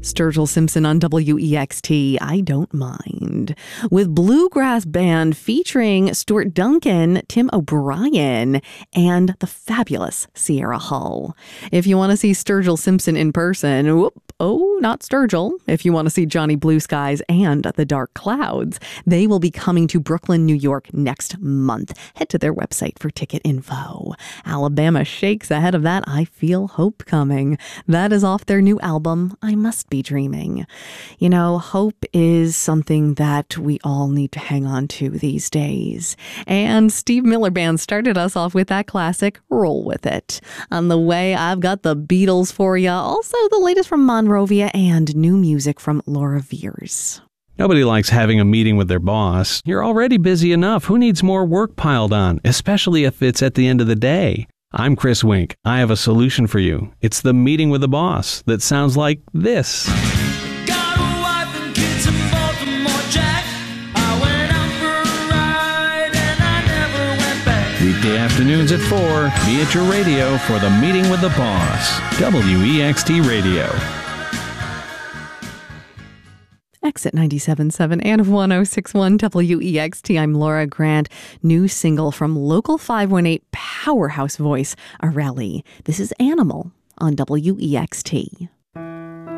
Sturgill Simpson on WEXT, I Don't Mind, with bluegrass band featuring Stuart Duncan, Tim O'Brien, and the fabulous Sierra Hull. If you want to see Sturgill Simpson in person, not Sturgill. If you want to see Johnny Blue Skies and the Dark Clouds, they will be coming to Brooklyn, New York next month. Head to their website for ticket info. Alabama shakes ahead of that. I Feel Hope Coming. That is off their new album, I Must Be Dreaming. You know, hope is something that we all need to hang on to these days. And Steve Miller Band started us off with that classic, Roll With It. On the way, I've got the Beatles for you. Also, the latest from Monrovia and new music from Laura Veers. Nobody likes having a meeting with their boss. You're already busy enough. Who needs more work piled on, especially if it's at the end of the day? I'm Chris Wink. I have a solution for you. It's the meeting with the boss that sounds like this. Got a wife and kids in Baltimore, Jack. I went out for a ride and I never went back. Weekday afternoons at 4. Be at your radio for the meeting with the boss. WEXT Radio. Exit 97.7 and 106.1 WEXT. I'm Laura Grant. New single from local 518 powerhouse voice, Areli. This is Animal on WEXT.